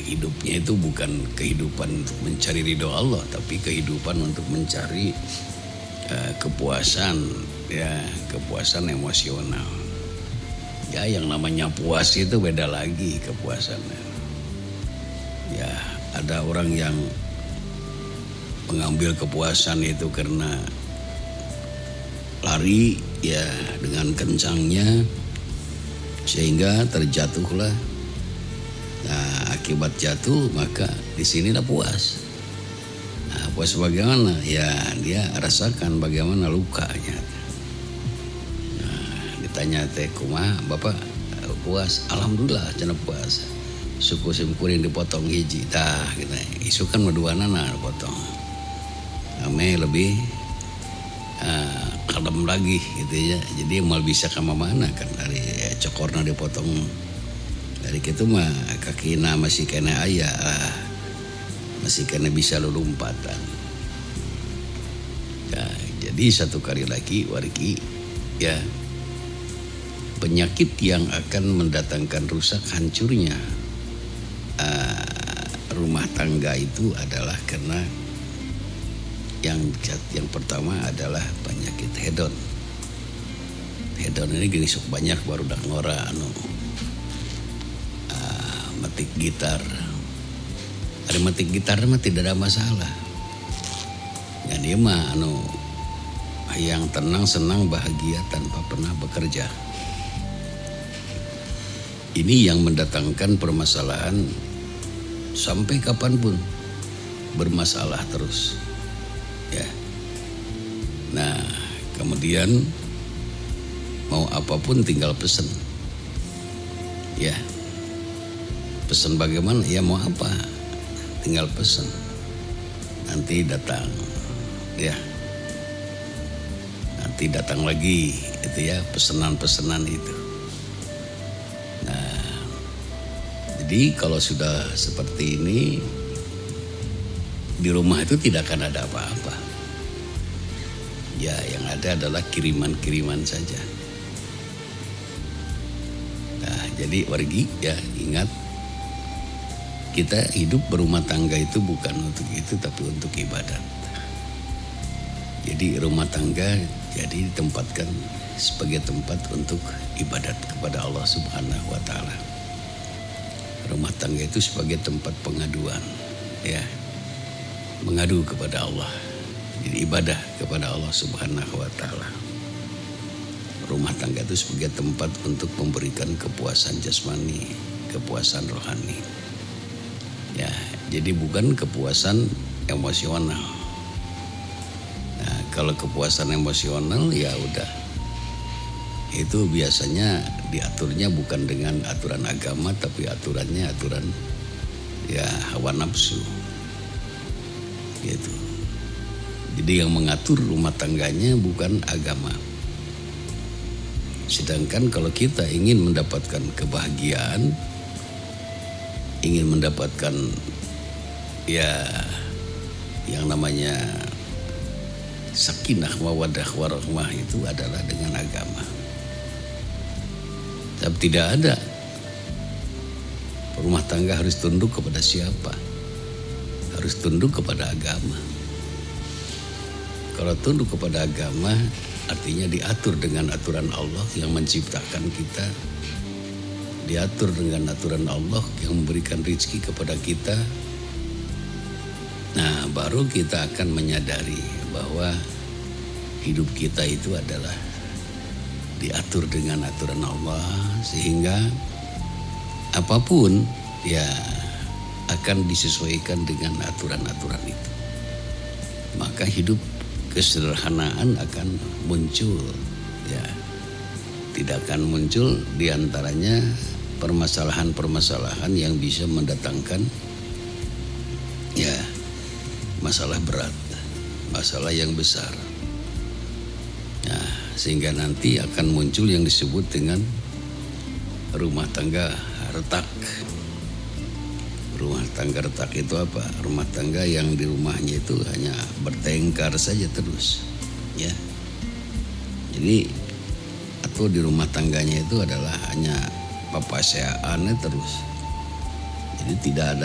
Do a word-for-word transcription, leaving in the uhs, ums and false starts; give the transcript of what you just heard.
hidupnya itu bukan kehidupan untuk mencari ridho Allah, tapi kehidupan untuk mencari uh, kepuasan, ya kepuasan emosional. Ya yang namanya puas itu beda lagi kepuasannya. Ya ada orang yang mengambil kepuasan itu karena lari ya dengan kencangnya sehingga terjatuhlah. Nah, akibat jatuh maka di sinilah puas. Nah, puas bagaimana? Ya dia rasakan bagaimana lukanya. Nah, ditanya teh kumaha Bapak puas? Alhamdulillah cenah puas. Suku simkuring dipotong hiji tah gitu. Isu kan meduanana dipotong. Ame lebih uh, kalem lagi gitu ya. Jadi mal bisa ke mana kan dari ya, cokorna dipotong. Dari gitu mah kakina masih kena aya ah, masih kena bisa lompatan. Nah, jadi satu kali lagi wargi ya penyakit yang akan mendatangkan rusak hancurnya uh, rumah tangga itu adalah karena yang yang pertama adalah penyakit hedon. Hedon ini gini sok banyak baru dak ngora anu metik gitar. Ada metik gitar mah tidak ada masalah. Ya dia mah anu yang tenang, senang, bahagia tanpa pernah bekerja. Ini yang mendatangkan permasalahan sampai kapanpun bermasalah terus. Ya. Nah, kemudian mau apapun tinggal pesen. Ya. Pesan bagaimana? Ya mau apa? Tinggal pesan. Nanti datang. Ya. Nanti datang lagi itu ya pesanan-pesanan itu. Nah, jadi kalau sudah seperti ini di rumah itu tidak akan ada apa-apa. Ya, yang ada adalah kiriman-kiriman saja. Nah, jadi wargi ya ingat kita hidup berumah tangga itu bukan untuk itu tapi untuk ibadat. Jadi rumah tangga jadi ditempatkan sebagai tempat untuk ibadat kepada Allah Subhanahu wa taala. Rumah tangga itu sebagai tempat pengaduan, ya. Mengadu kepada Allah. Jadi ibadah kepada Allah Subhanahu wa taala. Rumah tangga itu sebagai tempat untuk memberikan kepuasan jasmani, kepuasan rohani. Ya, jadi bukan kepuasan emosional. Nah, kalau kepuasan emosional ya udah. Itu biasanya diaturnya bukan dengan aturan agama tapi aturannya aturan ya hawa nafsu. Gitu. Jadi yang mengatur rumah tangganya bukan agama. Sedangkan kalau kita ingin mendapatkan kebahagiaan, ingin mendapatkan ya yang namanya sakinah mawaddah warahmah itu adalah dengan agama. Tapi tidak ada rumah tangga harus tunduk kepada siapa? Harus tunduk kepada agama. Kalau tunduk kepada agama artinya diatur dengan aturan Allah yang menciptakan kita, diatur dengan aturan Allah yang memberikan rezeki kepada kita. Nah, baru kita akan menyadari bahwa hidup kita itu adalah diatur dengan aturan Allah sehingga apapun ya akan disesuaikan dengan aturan-aturan itu. Maka hidup kesederhanaan akan muncul, ya. Tidak akan muncul diantaranya permasalahan-permasalahan yang bisa mendatangkan ya masalah berat, masalah yang besar. Nah, sehingga nanti akan muncul yang disebut dengan rumah tangga retak. Rumah tangga retak itu apa? Rumah tangga yang di rumahnya itu hanya bertengkar saja terus, ya. Jadi atau di rumah tangganya itu adalah hanya papaseaannya terus. Jadi tidak ada